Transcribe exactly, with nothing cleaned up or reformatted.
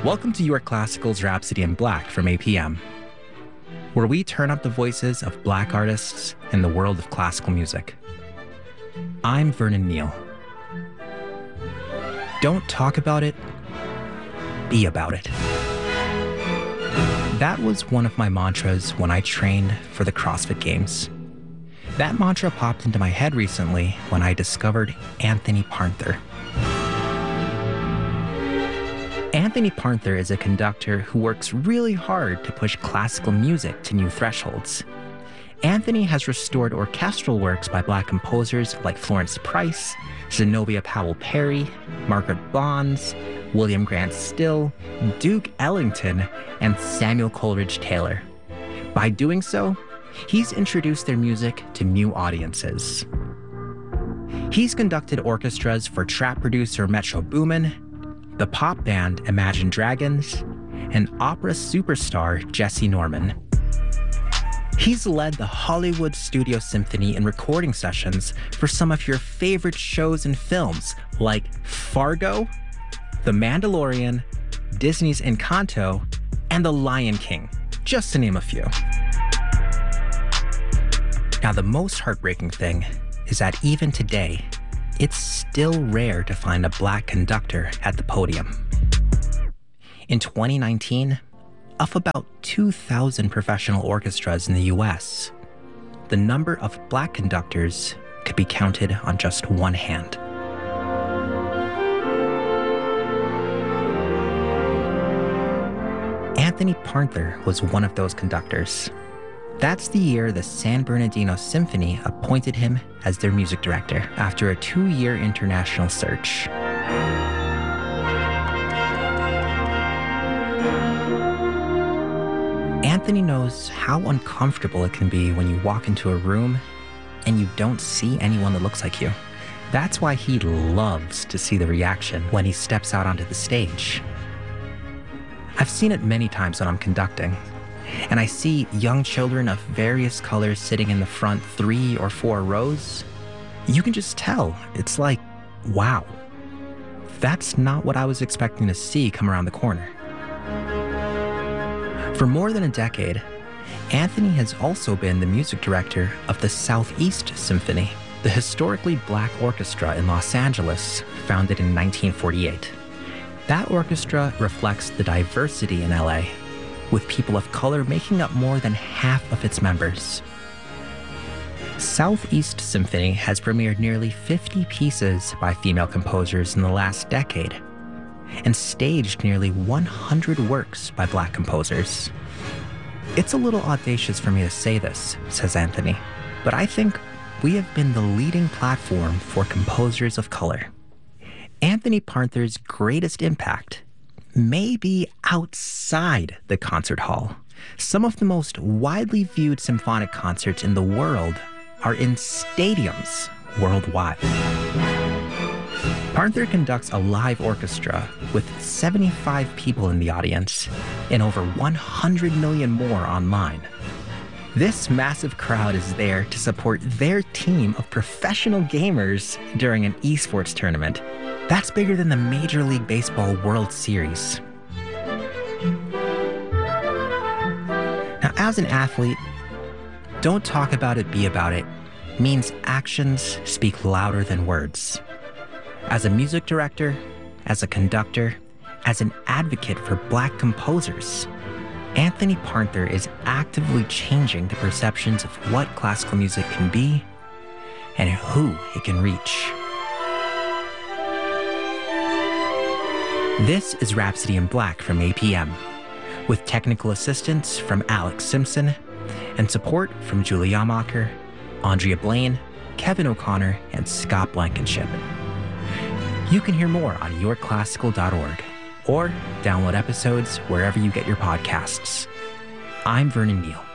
Welcome to York Classical's Rhapsody in Black from A P M, where we turn up the voices of Black artists in the world of classical music. I'm Vernon Neal. Don't talk about it, be about it. That was one of my mantras when I trained for the CrossFit Games. That mantra popped into my head recently when I discovered Anthony Parnther. Anthony Parnther is a conductor who works really hard to push classical music to new thresholds. Anthony has restored orchestral works by Black composers like Florence Price, Zenobia Powell Perry, Margaret Bonds, William Grant Still, Duke Ellington, and Samuel Coleridge Taylor. By doing so, he's introduced their music to new audiences. He's conducted orchestras for trap producer Metro Boomin, the pop band Imagine Dragons, and opera superstar Jessye Norman. He's led the Hollywood Studio Symphony in recording sessions for some of your favorite shows and films like Fargo, The Mandalorian, Disney's Encanto, and The Lion King, just to name a few. Now, the most heartbreaking thing is that even today, it's still rare to find a Black conductor at the podium. In twenty nineteen, of about two thousand professional orchestras in the U S, the number of Black conductors could be counted on just one hand. Anthony Parnther was one of those conductors. That's the year the San Bernardino Symphony appointed him as their music director after a two-year international search. Anthony knows how uncomfortable it can be when you walk into a room and you don't see anyone that looks like you. That's why he loves to see the reaction when he steps out onto the stage. I've seen it many times when I'm conducting, and I see young children of various colors sitting in the front three or four rows. You can just tell. It's like, wow, that's not what I was expecting to see come around the corner. For more than a decade, Anthony has also been the music director of the Southeast Symphony, the historically Black orchestra in Los Angeles, founded in nineteen forty-eight. That orchestra reflects the diversity in L A, with people of color making up more than half of its members. Southeast Symphony has premiered nearly fifty pieces by female composers in the last decade, and staged nearly one hundred works by Black composers. It's a little audacious for me to say this, says Anthony, but I think we have been the leading platform for composers of color. Anthony Parnther's greatest impact may be outside the concert hall. Some of the most widely viewed symphonic concerts in the world are in stadiums worldwide. Parnther conducts a live orchestra with seventy-five people in the audience and over one hundred million more online. This massive crowd is there to support their team of professional gamers during an esports tournament. That's bigger than the Major League Baseball World Series. Now, as an athlete, don't talk about it, be about it means actions speak louder than words. As a music director, as a conductor, as an advocate for Black composers, Anthony Parnther is actively changing the perceptions of what classical music can be and who it can reach. This is Rhapsody in Black from A P M, with technical assistance from Alex Simpson and support from Julie Yamacher, Andrea Blaine, Kevin O'Connor, and Scott Blankenship. You can hear more on york classical dot org or download episodes wherever you get your podcasts. I'm Vernon Neal.